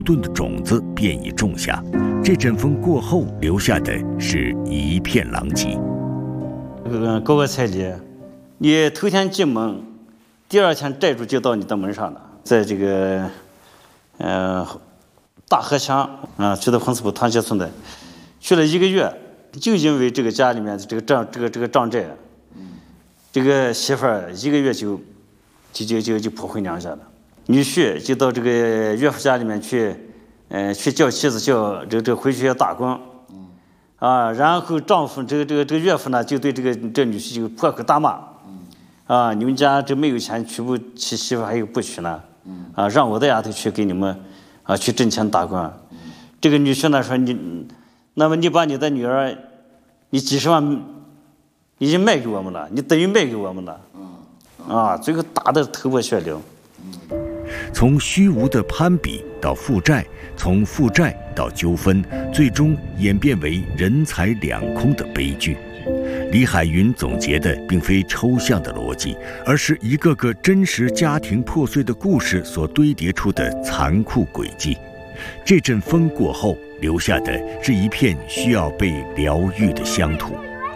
顿的种子便已种下。这阵风过后留下的是一片狼藉。 高额彩礼，你头天进门，第二天债主就到你的门上了。在这个大河乡去到红四堡团结村的，去了1个月，就因为这个家里面这个账债，这个媳妇儿1个月就跑回娘家了。女婿就到这个岳父家里面去叫妻子叫这回去要打工，然后丈夫这个岳父呢就对这女婿就破口大骂，你们家这没有钱娶不起媳妇还有不娶呢，让我的丫头去给你们去挣钱打工。这个女婿呢说那么你把你的女儿，你几十万已经卖给我们了，你等于卖给我们了，最后打得头破血流。 从虚无的攀比到负债，从负债到纠纷，最终演变为人财两空的悲剧。李海云总结的并非抽象的逻辑，而是一个个真实家庭破碎的故事所堆叠出的残酷轨迹。这阵风过后，留下的是一片需要被疗愈的乡土。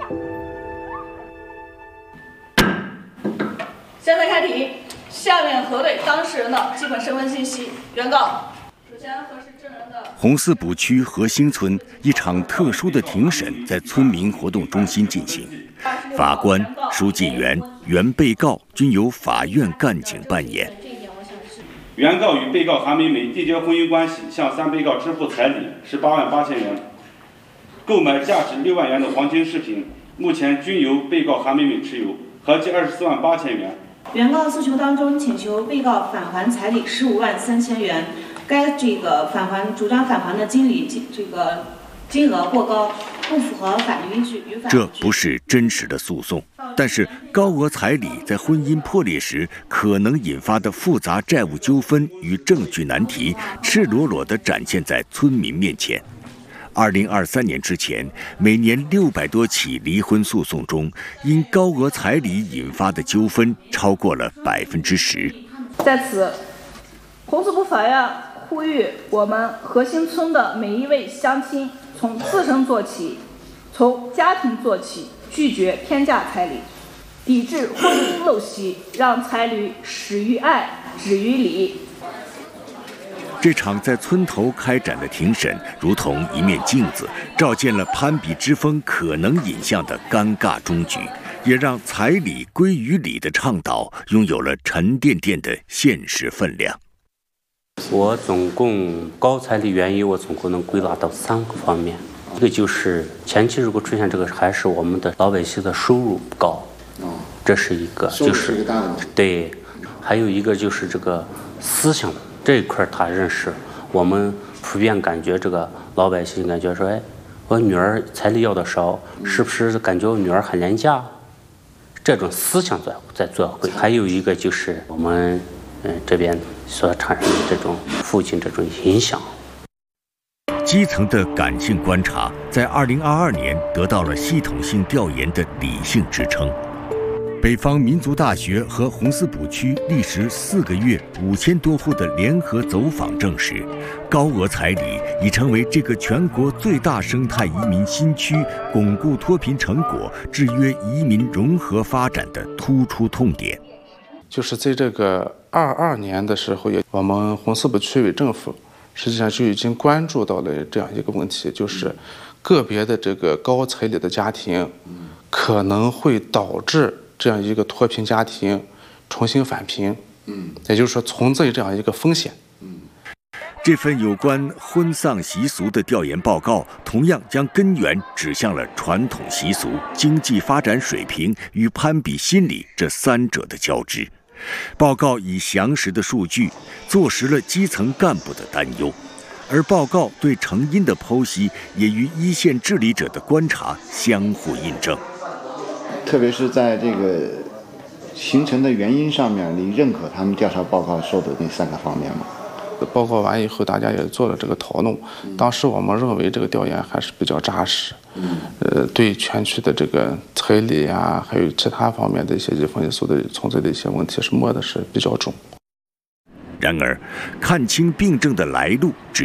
现在开庭，下面核对当事人的基本身份信息。原告，首先核实证人的。 红四堡区和兴村一场特殊的庭审在村民活动中心进行，法官、书记员、原被告均由法院干警扮演。 原告与被告韩美美缔结婚姻关系，向3被告支付彩礼18万8千元，购买价值6万元的黄金饰品，目前均由被告韩美美持有，合计24万8千元。 原告诉求当中请求被告返还彩礼15万3千元，该主张返还的金额过高，不符合法律依据。 这不是真实的诉讼，但是高额彩礼在婚姻破裂时可能引发的复杂债务纠纷与证据难题，赤裸裸地展现在村民面前。2023年之前，每年600多起离婚诉讼中，因高额彩礼引发的纠纷超过了10%。 在此，红四堡法院呼吁我们和兴村的每一位乡亲，从自身做起，从家庭做起，拒绝偏价彩礼，抵制婚姻陋习，让彩礼始于爱，止于礼。 这场在村头开展的庭审，如同一面镜子，照见了攀比之风可能引向的尴尬终局，也让彩礼归于礼的倡导拥有了沉甸甸的现实分量。 我总共高彩礼原因，我总共能归纳到3个方面。一个就是前期如果出现这个，还是我们的老百姓的收入不高，这是一个，就是对，还有一个就是这个思想这一块，他认识我们普遍感觉这个老百姓感觉说，哎，我女儿彩礼要的少，是不是感觉我女儿很廉价？这种思想在做会。还有一个就是我们这边所产生的这种父亲这种影响。 基层的感性观察，在2022年得到了系统性调研的理性支撑。北方民族大学和红四堡区历时4个月5000多户的联合走访证实，高额彩礼已成为这个全国最大生态移民新区巩固脱贫成果、制约移民融合发展的突出痛点。 就是在这个22年的时候，我们红四堡区委政府实际上就已经关注到了这样一个问题，就是个别的这个高彩礼的家庭可能会导致这样一个脱贫家庭重新返贫，也就是说存在这样一个风险。 这份有关婚丧习俗的调研报告，同样将根源指向了传统习俗、经济发展水平与攀比心理这3者的交织。报告以详实的数据坐实了基层干部的担忧，而报告对成因的剖析也与一线治理者的观察相互印证。 特别是在这个形成的原因上面，你认可他们调查报告说的那3个方面吗？ 报告完以后，大家也做了这个讨论。当时我们认为这个调研还是比较扎实，对全区的这个彩礼啊，还有其他方面的一些离婚因素的存在的一些问题是摸的是比较重。 然而，看清病症的来路只